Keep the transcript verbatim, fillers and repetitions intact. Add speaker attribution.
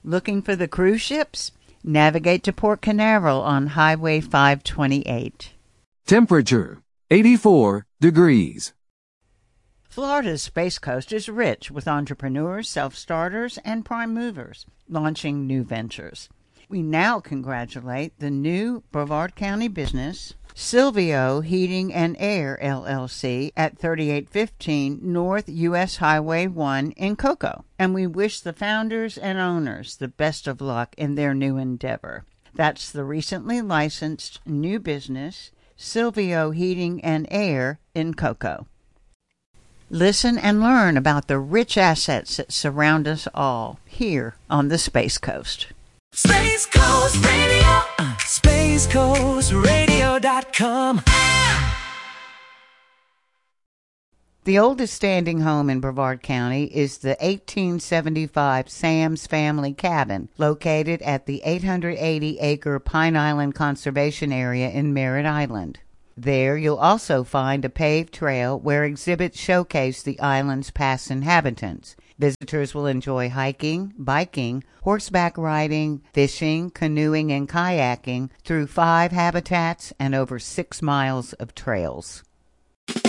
Speaker 1: Looking for the cruise ships? Navigate to Port Canaveral on Highway five twenty-eight.
Speaker 2: Temperature, eighty-four degrees.
Speaker 1: Florida's Space Coast is rich with entrepreneurs, self-starters, and prime movers launching new ventures. We now congratulate the new Brevard County business, Silvio Heating and Air, L L C, at thirty-eight fifteen North U S Highway one in Cocoa. And we wish the founders and owners the best of luck in their new endeavor. That's the recently licensed new business, Silvio Heating and Air in Cocoa. Listen and learn about the rich assets that surround us all here on the Space Coast.
Speaker 3: Space Coast Radio, uh, space coast radio dot com.
Speaker 1: The oldest standing home in Brevard County is the eighteen seventy-five Sam's Family Cabin, located at the eight hundred eighty acre Pine Island Conservation Area in Merritt Island. There you'll also find a paved trail where exhibits showcase the island's past inhabitants. Visitors will enjoy hiking, biking, horseback riding, fishing, canoeing, and kayaking through five habitats and over six miles of trails.